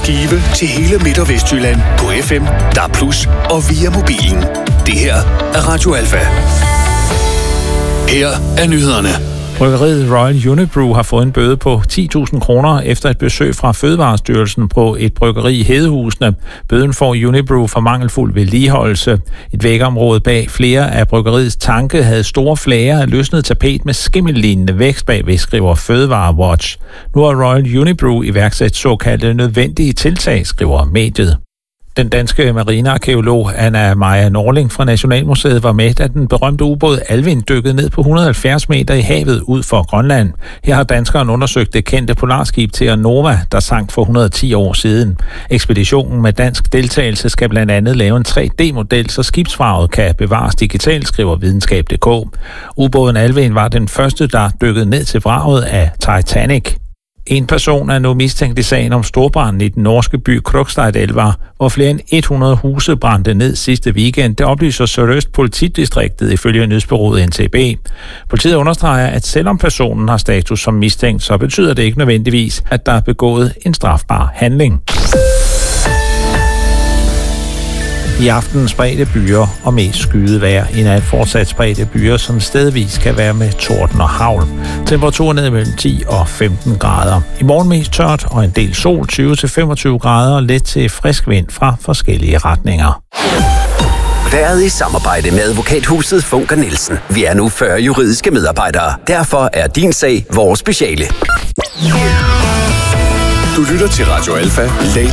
Skive til hele Midt- og Vestjylland på FM, DAB+ og via mobilen. Det her er Radio Alfa. Her er nyhederne. Bryggeriet Royal Unibrew har fået en bøde på 10.000 kroner efter et besøg fra Fødevarestyrelsen på et bryggeri i Hedehusene. Bøden får Unibrew for mangelfuld vedligeholdelse. Et vægområde bag flere af bryggeriets tanke havde store flager af løsnet tapet med skimmellignende vækst bagved, skriver Fødevarewatch. Nu har Royal Unibrew iværksat såkaldte nødvendige tiltag, skriver mediet. Den danske marinearkæolog Anna Maja Norling fra Nationalmuseet var med, da den berømte ubåd Alvin dykkede ned på 170 meter i havet ud for Grønland. Her har danskeren undersøgt det kendte polarskib Terra Nova, der sank for 110 år siden. Ekspeditionen med dansk deltagelse skal blandt andet lave en 3D-model, så skibsvraget kan bevares digitalt, skriver videnskab.dk. Ubåden Alvin var den første, der dykkede ned til vraget af Titanic. En person er nu mistænkt i sagen om storbranden i den norske by Krokstadelva, hvor flere end 100 huse brændte ned sidste weekend. Det oplyser Sørøst politidistriktet ifølge nyhedsbureauet NTB. Politiet understreger, at selvom personen har status som mistænkt, så betyder det ikke nødvendigvis, at der er begået en strafbar handling. I aften spredte byer og mest skyet vejr. I nat fortsat spredte byer, som stedvis kan være med torden og hagl. Temperaturen ned mellem 10 og 15 grader. I morgen mest tørt og en del sol, 20-25 grader, og let til frisk vind fra forskellige retninger. Været i samarbejde med advokathuset Funker Nielsen. Vi er nu 40 juridiske medarbejdere. Derfor er din sag vores speciale. Du lytter til Radio Alfa.